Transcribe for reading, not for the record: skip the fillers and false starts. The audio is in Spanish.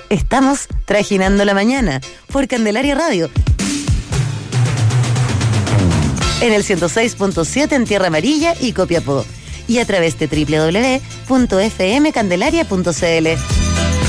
Estamos trajinando la mañana por Candelaria Radio. En el 106.7 en Tierra Amarilla y Copiapó. Y a través de www.fmcandelaria.cl.